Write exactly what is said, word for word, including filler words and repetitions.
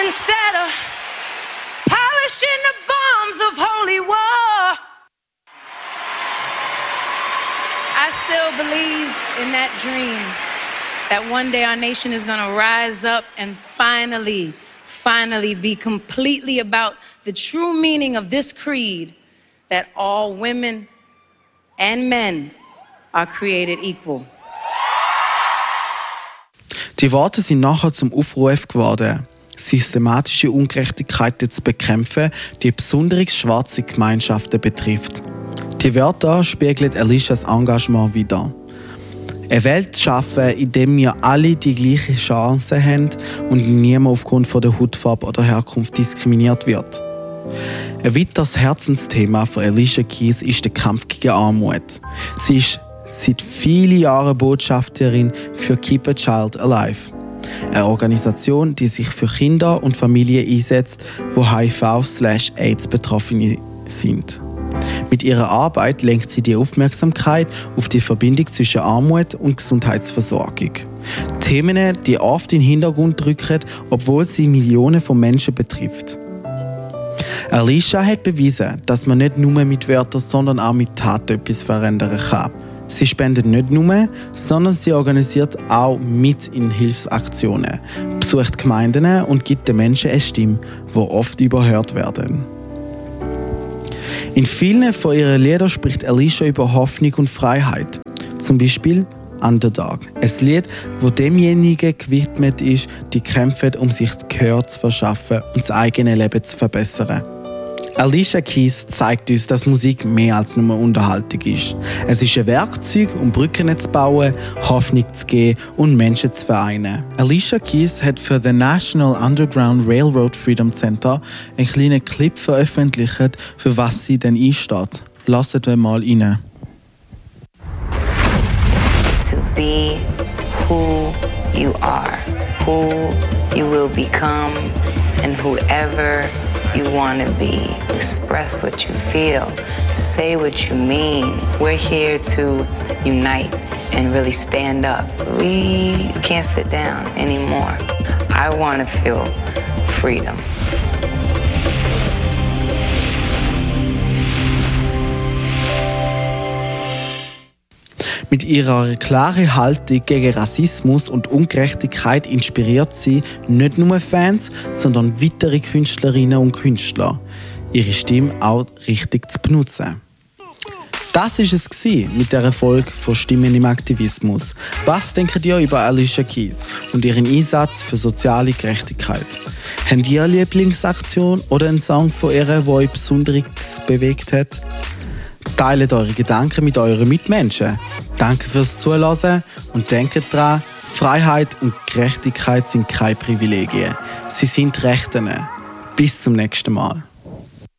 instead of polishing the bombs of holy war. I still believe in that dream that one day our nation is going to rise up and finally, finally be completely about the true meaning of this creed, that all women and men are created equal. Die Worte sind nachher zum Aufruf geworden, systematische Ungerechtigkeiten zu bekämpfen, die besonders schwarze Gemeinschaften betrifft. Die Wörter spiegeln Alishas Engagement wider. Eine Welt zu schaffen, in der wir alle die gleichen Chancen haben und niemand aufgrund von der Hautfarbe oder Herkunft diskriminiert wird. Ein weiteres Herzensthema von Alicia Keys ist der Kampf gegen Armut. Sie ist seit vielen Jahren Botschafterin für Keep a Child Alive, eine Organisation, die sich für Kinder und Familien einsetzt, die H I V/AIDS betroffen sind. Mit ihrer Arbeit lenkt sie die Aufmerksamkeit auf die Verbindung zwischen Armut und Gesundheitsversorgung. Themen, die oft in den Hintergrund rücken, obwohl sie Millionen von Menschen betrifft. Alicia hat bewiesen, dass man nicht nur mit Wörtern, sondern auch mit Taten etwas verändern kann. Sie spendet nicht nur, sondern sie organisiert auch mit in Hilfsaktionen, besucht Gemeinden und gibt den Menschen eine Stimme, die oft überhört werden. In vielen von ihren Liedern spricht Alicia über Hoffnung und Freiheit. Zum Beispiel Underdog, ein Lied, das demjenigen gewidmet ist, die kämpfen, um sich Gehör zu verschaffen und das eigene Leben zu verbessern. Alicia Keys zeigt uns, dass Musik mehr als nur Unterhaltung ist. Es ist ein Werkzeug, um Brücken zu bauen, Hoffnung zu geben und Menschen zu vereinen. Alicia Keys hat für den National Underground Railroad Freedom Center einen kleinen Clip veröffentlicht, für was sie denn einsteht. Lasst wir mal rein. To be who you are, who you will become, and whoever you want to be. Express what you feel. Say what you mean. We're here to unite and really stand up. We can't sit down anymore. I want to feel freedom. Mit ihrer klaren Haltung gegen Rassismus und Ungerechtigkeit inspiriert sie nicht nur Fans, sondern weitere Künstlerinnen und Künstler, ihre Stimme auch richtig zu benutzen. Das war es mit der Erfolg von Stimmen im Aktivismus. Was denkt ihr über Alicia Keys und ihren Einsatz für soziale Gerechtigkeit? Habt ihr eine Lieblingsaktion oder einen Song von ihr, der euch besonders bewegt hat? Teilt eure Gedanken mit euren Mitmenschen. Danke fürs Zuhören und denkt daran, Freiheit und Gerechtigkeit sind keine Privilegien. Sie sind Rechte. Bis zum nächsten Mal.